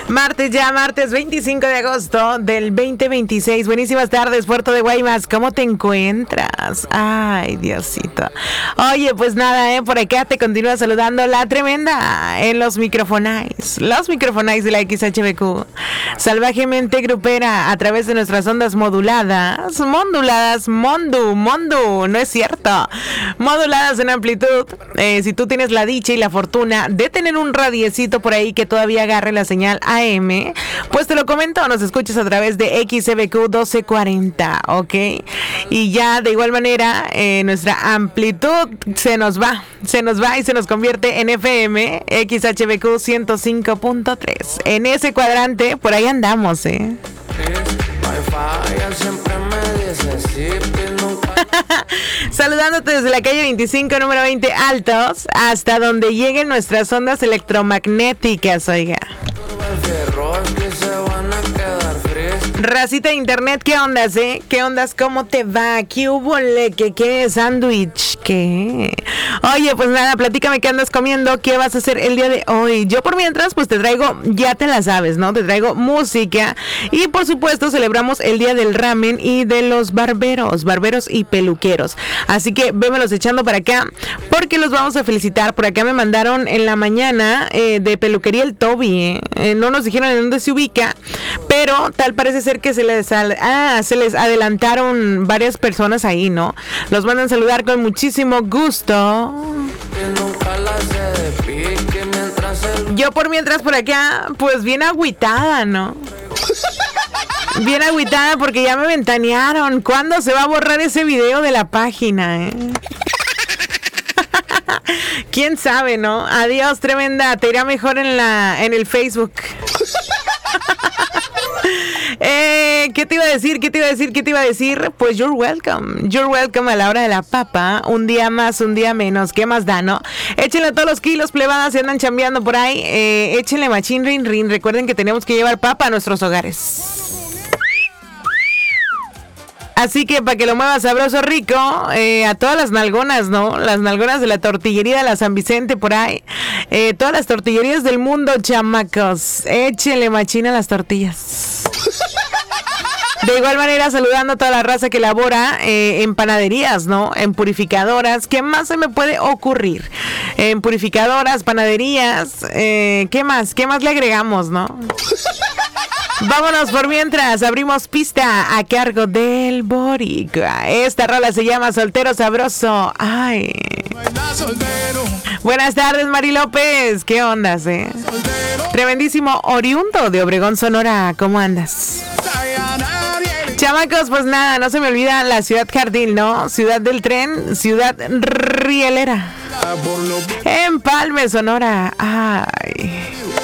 Martes 25 de agosto del 2026. Buenísimas tardes, Puerto de Guaymas. ¿Cómo te encuentras? Ay, Diosito. Oye, pues nada, por acá te continúa saludando la tremenda en los microfonais. Los microfonais de la XHBQ. Salvajemente grupera a través de nuestras ondas moduladas. Mondu. No es cierto. Moduladas en amplitud. Si tú tienes la dicha y la fortuna de tener un radiecito por ahí que todavía agarre la señal AM, pues te lo comento, nos escuchas a través de XBQ 1240, ¿ok? Y ya de igual manera nuestra amplitud se nos va y se nos convierte en FM XHBQ 105.3. En ese cuadrante, por ahí andamos, Saludándote desde la calle 25, número 20 Altos, hasta donde lleguen nuestras ondas electromagnéticas, oiga. Racita de internet, ¿qué ondas, ¿Qué ondas? ¿Cómo te va? ¿Qué hubo? ¿Qué sándwich? ¿Qué? Oye, pues nada, platícame qué andas comiendo, qué vas a hacer el día de hoy. Yo por mientras, pues te traigo, ya te la sabes, ¿no? Te traigo música y por supuesto celebramos el día del ramen y de los barberos y peluqueros. Así que vémelos echando para acá porque los vamos a felicitar. Por acá me mandaron en la mañana de peluquería el Toby, no nos dijeron en dónde se ubica, pero tal parece ser que se les adelantaron varias personas ahí, ¿no? Los mandan saludar con muchísimo gusto. Yo por mientras por acá, pues bien agüitada, ¿no? Bien agüitada porque ya me ventanearon. ¿Cuándo se va a borrar ese video de la página, ¿Quién sabe, no? Adiós, tremenda. Te irá mejor en el Facebook. ¿Qué te iba a decir? Pues you're welcome a la hora de la papa. Un día más, un día menos. ¿Qué más da, no? Échenle todos los kilos, plebadas, si andan chambeando por ahí. Échenle machín, rin. Recuerden que tenemos que llevar papa a nuestros hogares. Así que para que lo mueva sabroso, rico, a todas las nalgonas, ¿no? Las nalgonas de la tortillería de la San Vicente por ahí. Todas las tortillerías del mundo, chamacos. Échenle machina a las tortillas. De igual manera, saludando a toda la raza que labora en panaderías, ¿no? En purificadoras. ¿Qué más se me puede ocurrir? En purificadoras, panaderías. ¿Qué más? ¿Qué más le agregamos, no? Vámonos por mientras, abrimos pista a cargo del Boricua. Esta rola se llama Soltero Sabroso. Ay. Buenas tardes, Mari López. ¿Qué ondas, Tremendísimo oriundo de Obregón, Sonora. ¿Cómo andas? Chamacos, pues nada, no se me olvida la ciudad jardín, ¿no? Ciudad del tren, ciudad rielera. Empalme, Sonora. Ay.